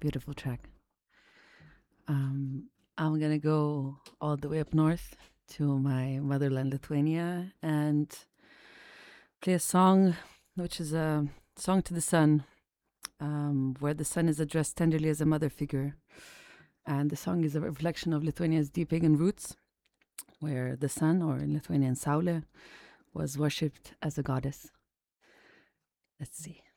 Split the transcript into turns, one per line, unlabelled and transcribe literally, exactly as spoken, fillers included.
Beautiful track. Um, I'm gonna go all the way up north to my motherland, Lithuania, and play a song which is a song to the sun, um, where the sun is addressed tenderly as a mother figure. And the song is a reflection of Lithuania's deep pagan roots, where the sun, or in Lithuanian Saule, was worshipped as a goddess. Let's see.